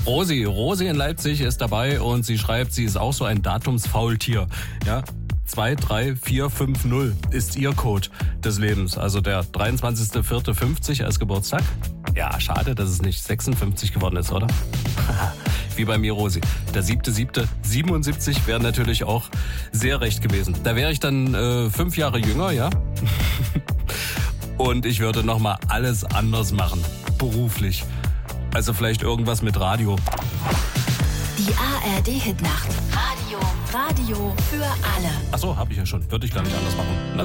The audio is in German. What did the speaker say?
Rosi in Leipzig ist dabei und sie schreibt, sie ist auch so ein Datumsfaultier. Ja, 23450 ist ihr Code des Lebens. Also der 23.04.50 als Geburtstag. Ja, schade, dass es nicht 56 geworden ist, oder? Wie bei mir, Rosi. Der 7.7.77 wäre natürlich auch sehr recht gewesen. Da wäre ich dann 5 Jahre jünger, ja? Und ich würde nochmal alles anders machen. Beruflich. Also vielleicht irgendwas mit Radio. Die ARD-Hitnacht. Radio für alle. Ach so, habe ich ja schon. Würde ich gar nicht anders machen. Na